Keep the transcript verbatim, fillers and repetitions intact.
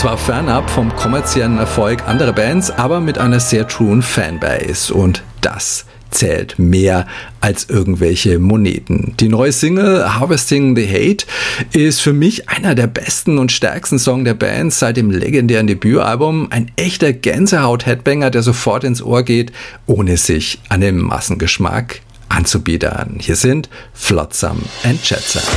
Zwar fernab vom kommerziellen Erfolg anderer Bands, aber mit einer sehr truen Fanbase. Und das zählt mehr als irgendwelche Moneten. Die neue Single Harvesting the Hate ist für mich einer der besten und stärksten Songs der Band seit dem legendären Debütalbum. Ein echter Gänsehaut-Headbanger, der sofort ins Ohr geht, ohne sich an den Massengeschmack anzubiedern. Hier sind Flotsam and Jetsam.